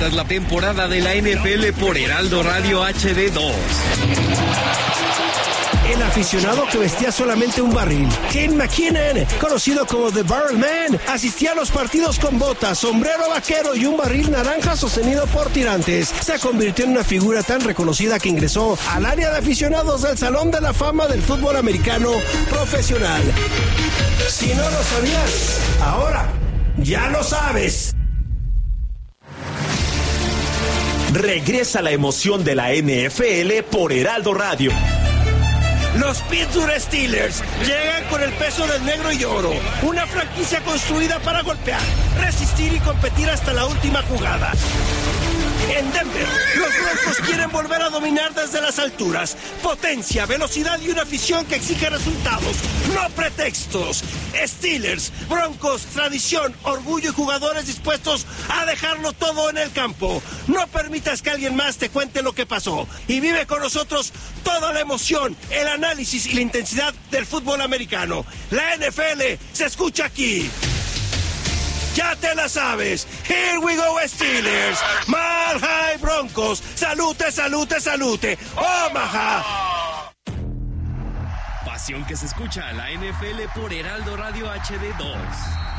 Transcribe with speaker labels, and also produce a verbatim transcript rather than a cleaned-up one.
Speaker 1: Esta es la temporada de la N F L por Heraldo Radio H D dos.
Speaker 2: El aficionado que vestía solamente un barril, Tim McKinnon, conocido como The Barrel Man, asistía a los partidos con botas, sombrero vaquero y un barril naranja sostenido por tirantes. Se convirtió en una figura tan reconocida que ingresó al área de aficionados del Salón de la Fama del Fútbol Americano Profesional. Si no lo sabías, ahora ya lo sabes.
Speaker 3: Regresa la emoción de la N F L por Heraldo Radio.
Speaker 2: Los Pittsburgh Steelers llegan con el peso del negro y oro, una franquicia construida para golpear, resistir y competir hasta la última jugada. En Denver, los Broncos quieren volver a dominar desde las alturas. Potencia, velocidad y una afición que exige resultados, no pretextos. Steelers, Broncos, tradición, orgullo y jugadores dispuestos a dejarlo todo en el campo. No permitas que alguien más te cuente lo que pasó y vive con nosotros toda la emoción, el análisis y la intensidad del fútbol americano. La N F L se escucha aquí. Ya te la sabes. Here we go, Steelers. Mile High Broncos. Salute, salute, salute. Omaha.
Speaker 1: Pasión que se escucha a la N F L por Heraldo Radio H D dos.